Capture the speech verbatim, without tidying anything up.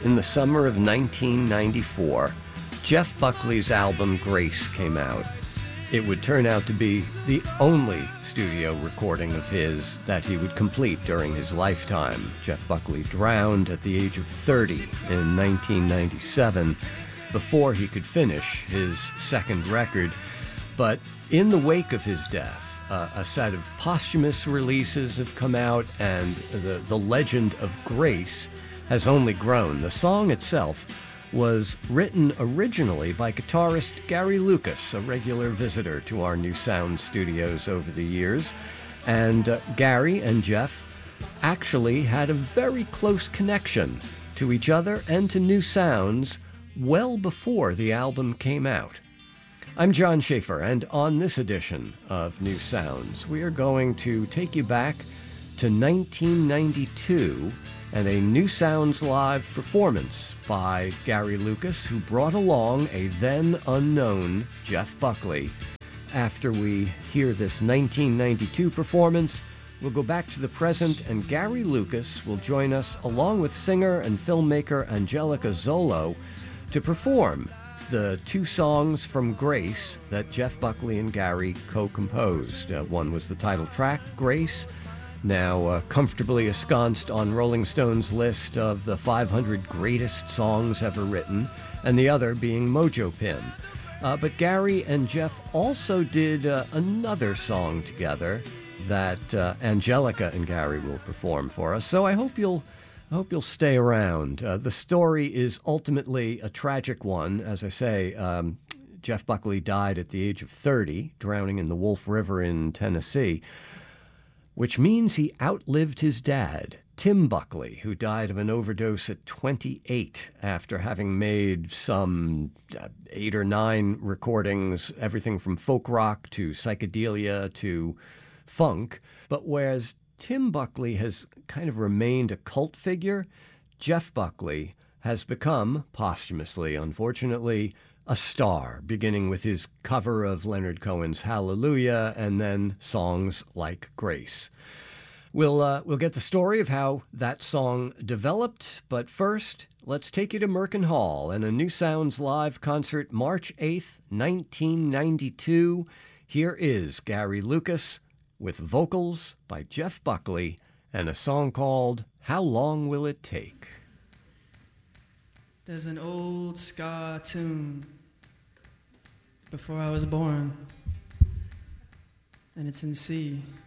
in the summer of nineteen ninety-four, Jeff Buckley's album Grace came out. It would turn out to be the only studio recording of his that he would complete during his lifetime. Jeff Buckley drowned at the age of thirty in nineteen ninety-seven before he could finish his second record. But in the wake of his death, uh, a set of posthumous releases have come out, and the, the legend of Grace has only grown. The song itself was written originally by guitarist Gary Lucas, a regular visitor to our New Sound studios over the years. And uh, Gary and Jeff actually had a very close connection to each other and to New Sounds well before the album came out. I'm John Schaefer, and on this edition of New Sounds, we are going to take you back to nineteen ninety-two and a New Sounds live performance by Gary Lucas, who brought along a then unknown Jeff Buckley. After we hear this nineteen ninety-two performance, we'll go back to the present, and Gary Lucas will join us along with singer and filmmaker Angelica Zolo to perform the two songs from Grace that Jeff Buckley and Gary co-composed. Uh, one was the title track, Grace, now uh, comfortably ensconced on Rolling Stone's list of the five hundred greatest songs ever written, and the other being Mojo Pin. Uh, but Gary and Jeff also did uh, another song together that uh, Angelica and Gary will perform for us. So I hope you'll I hope you'll stay around. Uh, the story is ultimately a tragic one. As I say, um, Jeff Buckley died at the age of thirty, drowning in the Wolf River in Tennessee, which means he outlived his dad, Tim Buckley, who died of an overdose at twenty-eight after having made some uh, eight or nine recordings, everything from folk rock to psychedelia to funk. But whereas Tim Buckley has kind of remained a cult figure, Jeff Buckley has become, posthumously, unfortunately, a star, beginning with his cover of Leonard Cohen's Hallelujah and then songs like Grace. We'll, uh, we'll get the story of how that song developed, but first, let's take you to Merkin Hall and a New Sounds live concert March eighth, nineteen ninety-two. Here is Gary Lucas with vocals by Jeff Buckley and a song called How Long Will It Take? There's an old ska tune before I was born, and it's in C.